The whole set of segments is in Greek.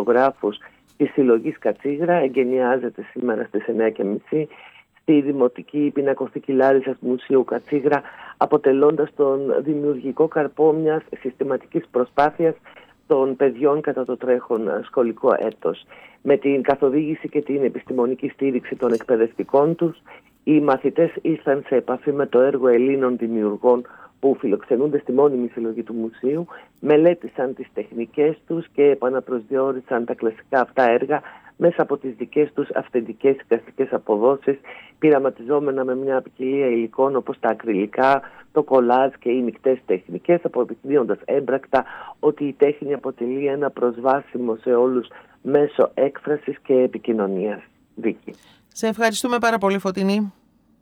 δημοσιογράφους της συλλογής Κατσίγρα. Εγκαινιάζεται σήμερα στις 9:30 στη Δημοτική Πινακοθήκη Λάρισσας Μουσείου Κατσίγρα, αποτελώντας τον δημιουργικό καρπό μιας συστηματικής προσπάθειας των παιδιών κατά το τρέχον σχολικό έτος. Με την καθοδήγηση και την επιστημονική στήριξη των εκπαιδευτικών τους, οι μαθητές ήρθαν σε επαφή με το έργο Ελλήνων δημιουργών που φιλοξενούνται στη μόνιμη συλλογή του μουσείου, μελέτησαν τις τεχνικές τους και επαναπροσδιορίσαν τα κλασικά αυτά έργα μέσα από τις δικές τους αυθεντικές εικαστικές αποδόσεις, πειραματιζόμενα με μια ποικιλία υλικών όπως τα ακριλικά, το κολάζ και οι μεικτές τεχνικές, αποδεικνύοντας έμπρακτα ότι η τέχνη αποτελεί ένα προσβάσιμο σε όλους μέσο έκφρασης και επικοινωνίας. Βίκη. Σε ευχαριστούμε πάρα πολύ, Φωτεινή.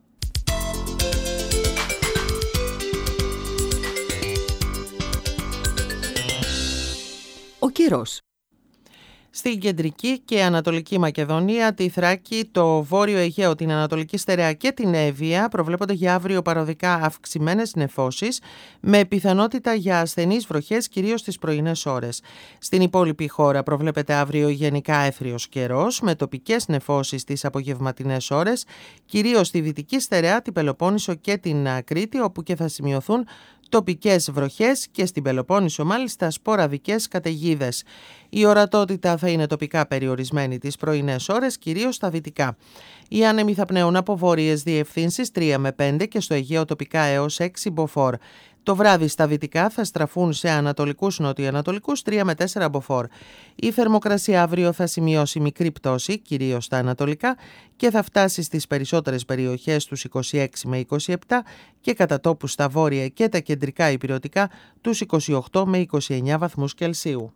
Ο καιρός. Στην κεντρική και ανατολική Μακεδονία, τη Θράκη, το βόρειο Αιγαίο, την Ανατολική Στερεά και την Εύβοια προβλέπονται για αύριο παροδικά αυξημένες νεφώσεις με πιθανότητα για ασθενείς βροχές κυρίως στις πρωινές ώρες. Στην υπόλοιπη χώρα προβλέπεται αύριο γενικά έθριος καιρός με τοπικές νεφώσεις στις απογευματινές ώρες, κυρίως στη Δυτική Στερεά, την Πελοπόννησο και την Κρήτη, όπου και θα σημειωθούν τοπικές βροχές και στην Πελοπόννησο μάλιστα σποραδικές καταιγίδες. Η ορατότητα θα είναι τοπικά περιορισμένη τις πρωινές ώρες, κυρίως στα δυτικά. Οι άνεμοι θα πνέουν από βόρειες διευθύνσεις 3 με 5 και στο Αιγαίο τοπικά έως 6 μποφόρ. Το βράδυ στα δυτικά θα στραφούν σε ανατολικούς νοτιοανατολικούς 3 με 4 μποφόρ. Η θερμοκρασία αύριο θα σημειώσει μικρή πτώση, κυρίως στα ανατολικά, και θα φτάσει στις περισσότερες περιοχές τους 26 με 27 και κατά τόπους στα βόρεια και τα κεντρικά ηπειρωτικά τους 28 με 29 βαθμούς Κελσίου.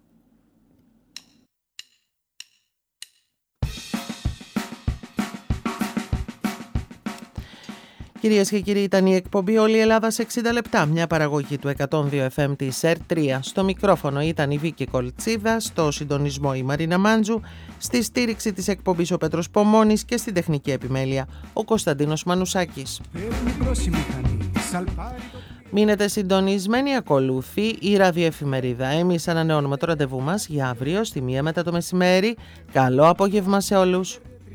Κυρίες και κύριοι, ήταν η εκπομπή «Όλη η Ελλάδα σε 60 λεπτά», μια παραγωγή του 102 FM της ΕΡΤ3. Στο μικρόφωνο ήταν η Βίκη Κολτσίδα, στο συντονισμό η Μαρίνα Μάντζου, στη στήριξη της εκπομπής ο Πέτρος Πομώνης και στην τεχνική επιμέλεια ο Κωνσταντίνος Μανουσάκης. Μείνετε συντονισμένοι, ακολουθεί η ραδιοεφημερίδα. Εμείς ανανεώνουμε το ραντεβού μας για αύριο στη 1 μετά το μεσημέρι. Καλό απόγευμα σε όλους.